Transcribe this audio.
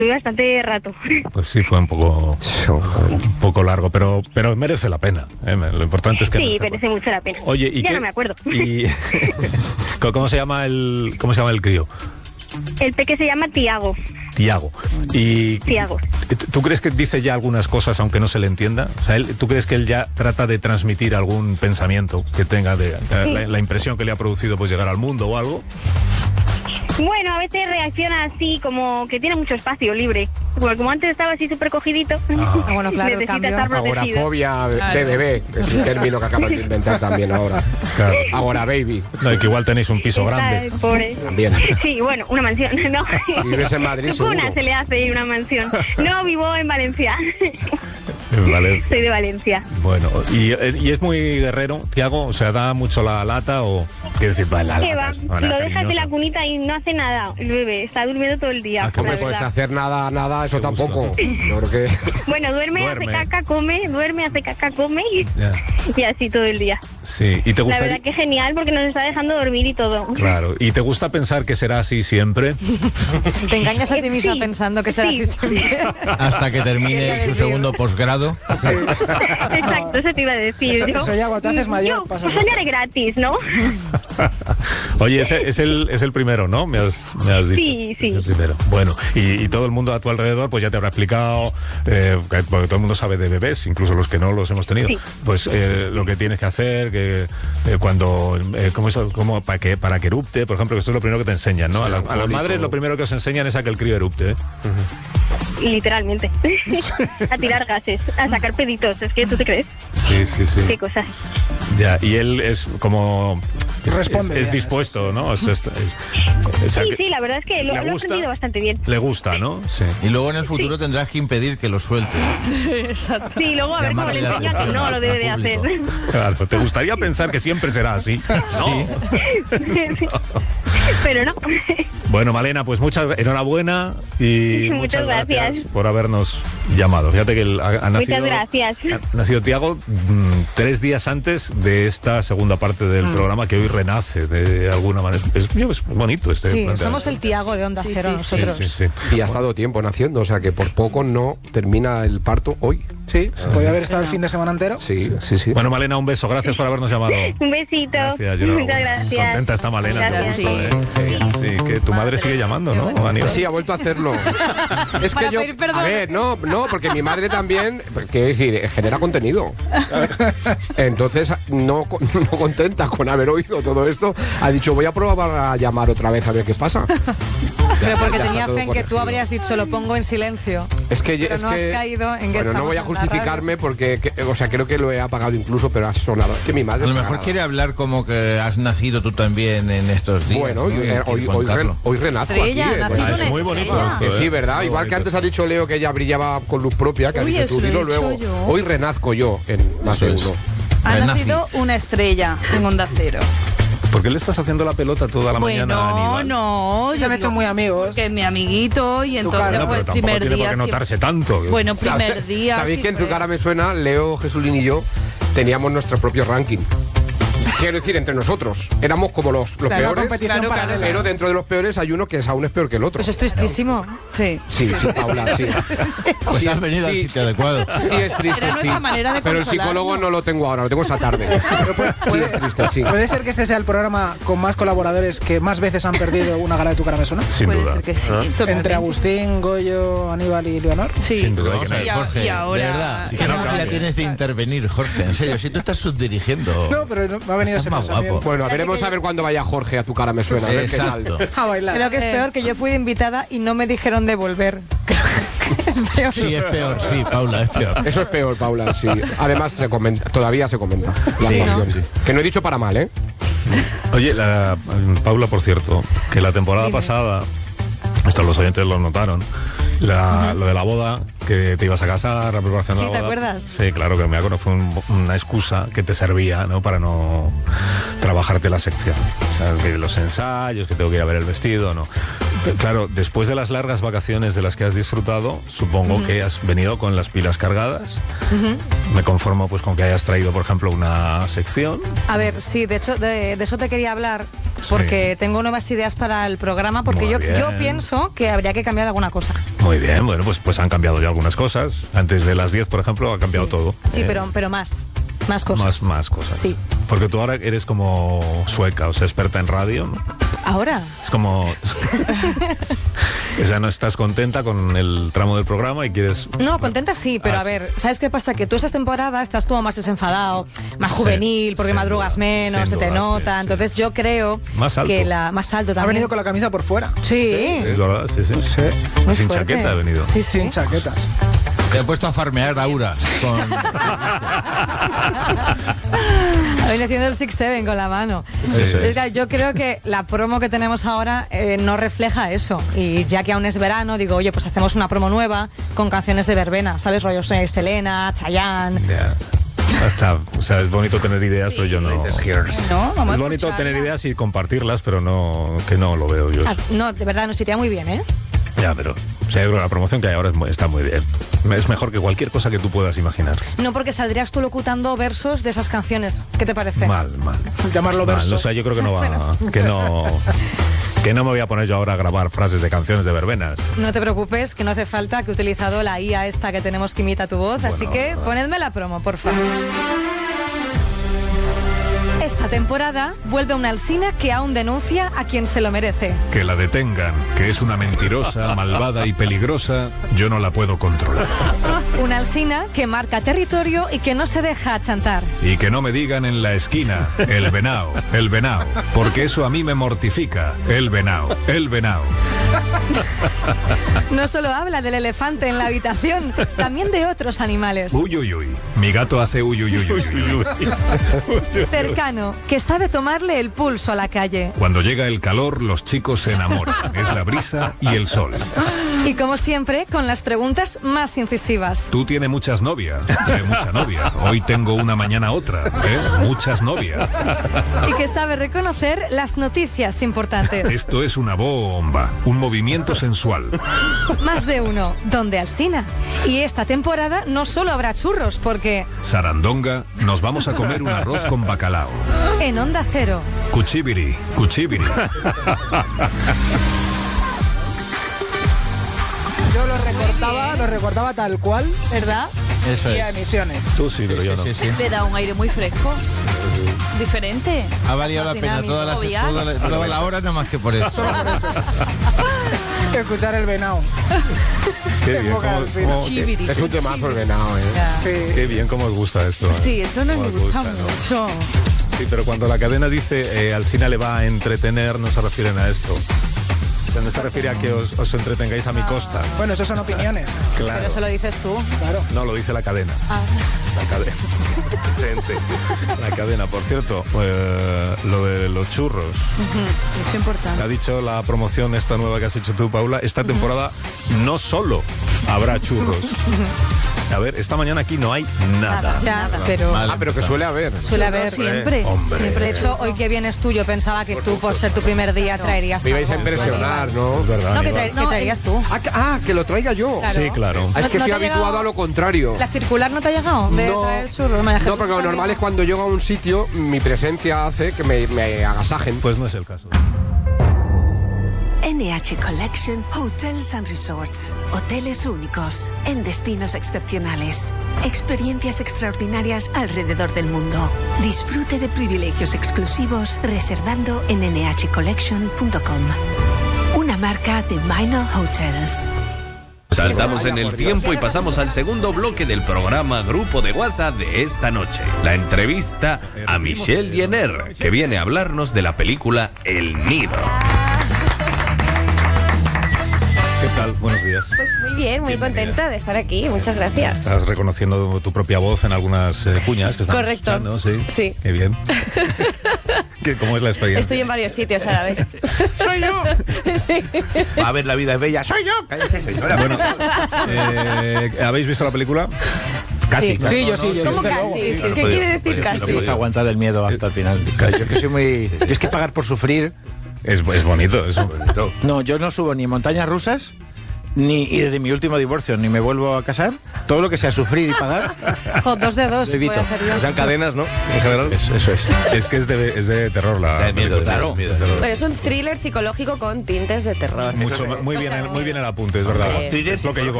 Estuve bastante rato. Pues sí, fue un poco largo, pero merece la pena. Lo importante es que sí, merece mucho la pena. Oye, ¿y ya no me acuerdo. Y ¿cómo se llama el crío? El peque se llama Tiago. Tiago. Y Tiago. ¿Tú crees que dice ya algunas cosas aunque no se le entienda? O sea, ¿tú crees que él ya trata de transmitir algún pensamiento que tenga la impresión que le ha producido pues llegar al mundo o algo? Bueno, a veces reacciona así, como que tiene mucho espacio libre. Como antes estaba así súper cogidito, bueno, claro, necesita cambio. estar protegido. Agorafobia de bebé, es un término que acaban de inventar también ahora. Claro. Agora baby. No, y que igual tenéis un piso grande. Pobre. También. Sí, bueno, una mansión, ¿no? Si vives en Madrid, seguro. Una se le hace ir una mansión. No, vivo en Valencia. En Valencia. Soy de Valencia. Bueno, ¿y es muy guerrero, Tiago? O sea, ¿da mucho la lata o...? Quiero decir, la ¿Qué lata, va? Lo dejas en la cunita y no hace nada. El bebé está durmiendo todo el día. No me puedes hacer nada, eso tampoco. Porque... Bueno, duerme, hace caca, come, hace caca, come y así todo el día. Sí, ¿y te gusta? La verdad que genial porque nos está dejando dormir y todo. Claro, ¿y te gusta pensar que será así siempre? Te engañas a ti misma Sí, pensando que será así siempre. Hasta que termine su segundo posgrado. Sí. Exacto, eso te iba a decir yo. Eso ya cuando te haces mayor pasa. Soñaré gratis, ¿no? Oye, es el primero, ¿no? Me has dicho. Sí, sí. Es el primero. Bueno, y todo el mundo a tu alrededor pues ya te habrá explicado, porque todo el mundo sabe de bebés, incluso los que no los hemos tenido, pues lo que tienes que hacer, que cuando, para que erupte, por ejemplo, que esto es lo primero que te enseñan, ¿no? A las madres lo primero que os enseñan es a que el crío erupte, ¿eh? Literalmente. A tirar gases, a sacar peditos, es que tú te crees. Sí. Qué cosas. Ya, y él es como... Responde es bien, dispuesto, ¿no? Sí, la verdad es que lo he aprendido bastante bien. Le gusta, ¿no? Sí. Y luego en el futuro tendrás que impedir que lo suelte. Exacto. Sí, luego a ver cómo le enseña que no lo debe de hacer. Claro, te gustaría pensar que siempre será así, ¿no? Pero no. Bueno, Malena, pues muchas enhorabuena y muchas gracias por habernos llamado. Fíjate que ha nacido, muchas gracias. Ha nacido Tiago 3 días antes de esta segunda parte del programa que hoy renace de alguna manera. Es bonito este. Sí, somos el Tiago de Onda Cero nosotros. Sí. Y ha estado tiempo naciendo, o sea que por poco no termina el parto hoy. Sí, se podía haber estado el fin de semana entero. Sí. Bueno, Malena, un beso. Gracias por habernos llamado. Un besito. Gracias, muchas gracias. Contenta está Malena. Gracias. Sí, que tu madre sigue llamando, ¿no, Aníbal? Sí, ha vuelto a hacerlo. Es Para que yo, pedir perdón. a ver, no, porque mi madre también, quiero decir, genera contenido. Entonces, no contenta con haber oído todo esto, ha dicho, voy a probar a llamar otra vez a ver qué pasa. Pero porque Ya tenía está todo fe en que tú corregido. habrías dicho, lo pongo en silencio. Pero no has caído en que bueno, no voy a justificarme porque, creo que lo he apagado incluso, pero ha sonado. Es que mi madre A lo es mejor sagrada. quiere hablar como que has nacido tú también en estos días. Bueno, ¿no? hoy renazco Estrella, aquí. naces Es una muy bonito estrella. esto, Que sí, ¿eh? ¿verdad? Muy Igual que bonito. antes ha dicho Leo que ella brillaba con luz propia, que ha Uy, dicho eso tú, lo he dilo dicho luego. yo. Hoy renazco yo en más de Eso es. uno. Ha Renací. nacido una estrella en Onda Cero. ¿Por qué le estás haciendo la pelota toda la mañana a Aníbal? No, Se han hecho muy amigos. que es mi amiguito y entonces cara. No, pues pero tampoco primer tiene por día qué sí- notarse tanto. Bueno, primer día ¿Sabéis sí que en tu fue. cara me suena? Leo, Jesulín y yo teníamos nuestro propio ranking. Quiero decir, entre nosotros. Éramos como los Claro, peores. competición claro, paralela. Pero dentro de los peores hay uno que es aún es peor que el otro. Pues es tristísimo. Sí. Sí, Paula, sí. Pues Sí, has venido al sí. sitio adecuado. Sí, es triste, Era sí. nuestra manera de Pero el consolarnos. psicólogo no lo tengo ahora, lo tengo esta tarde. Sí, es triste, sí. ¿Puede ser que este sea el programa con más colaboradores que más veces han perdido una gala de Tu cara me suena? Sin Puede duda. ser que sí. totalmente. Entre Agustín, Goyo, Aníbal y Leonor. Sí. Sin duda. Vamos a ver, Y a- Jorge, y ahora- de verdad, y ¿qué ahora- necesidad tienes de intervenir, Jorge? En serio, si tú estás subdirigiendo. No, pero no, me ha venido ese Estás más pensamiento. guapo. Bueno, veremos a ver cuándo vaya Jorge a Tu cara me suena. A ver qué tal. Exacto. A bailar. Creo que es peor que yo fui invitada y no me dijeron de volver. Creo que es peor. Sí, es peor, sí, Paula, es peor. Eso es peor, Paula, sí. Además, todavía se comenta. La Sí, actuación. ¿no? Sí. Que no he dicho para mal, ¿eh? Oye, Paula, por cierto, que la temporada pasada, esto los oyentes lo notaron, lo de la boda, que te ibas a casar, la preparación de Sí, la ¿te boda. acuerdas? Sí, claro que me acuerdo, fue una excusa que te servía, ¿no? Para no trabajarte la sección. O sea, que los ensayos, que tengo que ir a ver el vestido, ¿no? Pero, claro, después de las largas vacaciones de las que has disfrutado, supongo que has venido con las pilas cargadas. Me conformo pues con que hayas traído, por ejemplo, una sección. A ver, sí, de hecho, de eso te quería hablar, porque tengo nuevas ideas para el programa, porque Muy yo bien. pienso que habría que cambiar alguna cosa. Muy bien, bueno, pues han cambiado ya algunas cosas. Antes de las 10, por ejemplo, ha cambiado todo. Sí, pero más cosas. Más cosas. Sí. Porque tú ahora eres como sueca, o sea, experta en radio, ¿no? ¿Ahora? Es como... O sea, no estás contenta con el tramo del programa y quieres... No, contenta sí, pero a ver, ¿sabes qué pasa? Que tú esta temporada estás como más desenfadado, más juvenil, porque madrugas menos, se te nota. Entonces yo creo más alto. que más alto Ha también. venido con la camisa por fuera. Sí. Es verdad, sí. Sí. Muy Sin fuerte. chaqueta ha venido. Sí. Sin chaquetas. Te he puesto a farmear a Aura. Ha venido haciendo el 6-7 con la mano. Eso es. Es que yo creo que la promo que tenemos ahora no refleja eso. Y ya que aún es verano, digo, oye, pues hacemos una promo nueva con canciones de verbena, ¿sabes? Rollo Selena, Chayanne. Ya. O sea, es bonito tener ideas, pero yo no... No, vamos Es a bonito escucharla. tener ideas y compartirlas, pero que no lo veo yo. Ah, no, de verdad, nos iría muy bien, ¿eh? Ya, pero o sea, yo creo que la promoción que hay ahora está muy bien. Es mejor que cualquier cosa que tú puedas imaginar. No, porque saldrías tú locutando versos de esas canciones. ¿Qué te parece? Mal. Llamarlo Mal. verso. O sea, yo creo que no va... Que no me voy a poner yo ahora a grabar frases de canciones de verbenas. No te preocupes, que no hace falta, que he utilizado la IA esta que tenemos que imita tu voz, así que ponedme la promo, por favor. Esta temporada vuelve una Alsina que aún denuncia a quien se lo merece. Que la detengan, que es una mentirosa, malvada y peligrosa, yo no la puedo controlar. Una Alsina que marca territorio y que no se deja achantar. Y que no me digan en la esquina, el venao, porque eso a mí me mortifica, el venao. No solo habla del elefante en la habitación, también de otros animales. Uy, mi gato hace uy. Cercano, que sabe tomarle el pulso a la calle. Cuando llega el calor, los chicos se enamoran, es la brisa y el sol. Y como siempre, con las preguntas más incisivas. Tú tienes muchas novias, mucha novia. Hoy tengo una, mañana otra, muchas novias. Y que sabe reconocer las noticias importantes. Esto es una bomba, un movimiento sensual. Más de uno, donde Alsina. Y esta temporada no solo habrá churros, porque Sarandonga, nos vamos a comer un arroz con bacalao. en Onda Cero. Cuchibiri. Yo lo recortaba tal cual ¿Verdad? Eso y a es. emisiones. Tú sí, pero yo no. Sí. Le da un aire muy fresco. Diferente. Ha valido la pena dinámico, toda la hora, nada más que por esto. Escuchar el venao. Qué bien, Época del cine. Chibiri. Es un temazo el venado, Sí. qué bien cómo os gusta esto. Sí, esto no Cómo me os gusta ¿no? mucho. Sí, pero cuando la cadena dice Alsina le va a entretener, no se refieren a esto. O sea, no se refiere a que os entretengáis a mi costa. Bueno, eso son opiniones. Claro. Pero eso lo dices tú. Claro. No, lo dice la cadena. La cadena. Presente. La cadena. Por cierto, lo de los churros. Es importante. Ha dicho la promoción esta nueva que has hecho tú, Paula. Esta temporada no solo habrá churros. A ver, esta mañana aquí no hay nada. Ya, pero Vale. pero que suele haber. suele haber. Siempre. Hombre. Siempre. De hecho, hoy que vienes tú, yo pensaba que tú, por ser tu primer día, traerías Me ibais a algo. impresionar, ¿no? Es verdad. No, que, Aníbal. que traerías tú. Que lo traiga yo. Claro. Sí, claro. Es que ¿No estoy te ha habituado llegado a lo contrario. ¿La circular no te ha llegado de traer churros? No, porque lo normal es cuando llego a un sitio, mi presencia hace que me agasajen. Pues no es el caso. NH Collection Hotels and Resorts. Hoteles únicos en destinos excepcionales. Experiencias extraordinarias alrededor del mundo. Disfrute de privilegios exclusivos reservando en nhcollection.com. Una marca de Minor Hotels. Saltamos en el tiempo y pasamos al segundo bloque del programa Grupo de WhatsApp de esta noche. La entrevista a Michelle Jenner, que viene a hablarnos de la película El Nido. ¿Qué tal? Buenos días. Pues muy bien, muy contenta de estar aquí. Muchas gracias. Estás reconociendo tu propia voz en algunas cuñas que estamos Correcto. escuchando, ¿sí? Sí. Qué bien. ¿Cómo es la experiencia? Estoy en varios sitios a la vez. ¡Soy yo! Sí. Va a ver, la vida es bella. ¡Soy yo! Cállese, señora. Bueno, ¿habéis visto la película? Casi. Sí, yo sí. ¿Cómo desde luego. casi? claro, ¿Qué pues, quiere decir pues, casi? no puedes aguantar el miedo hasta el final. Yo que soy muy... Yo es que pagar por sufrir... Es bonito, es bonito. No, yo no subo ni montañas rusas y desde mi último divorcio ni me vuelvo a casar. Todo lo que sea sufrir y pagar. O 2 de 2. Evito. Voy a hacer yo. O sea, en cadenas, ¿no? En general. Eso es. Es que es de terror la miedo, película. claro. De terror. Bueno, es un thriller psicológico con tintes de terror. Muy bien el apunte, es verdad. Hombre. Es lo que yo